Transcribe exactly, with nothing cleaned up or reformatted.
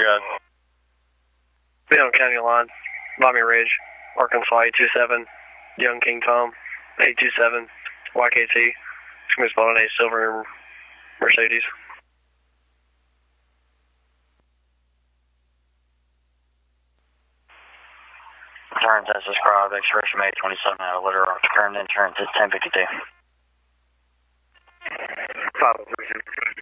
good. Be on County Line, Lummi Ridge, Arkansas eight two seven, Young King Tom, eight two seven, Y K T. It's going to be spotted on a silver Mercedes. Turn test described, expiration May twenty-seven out of litter. Current insurance is ten fifty-two. five oh three.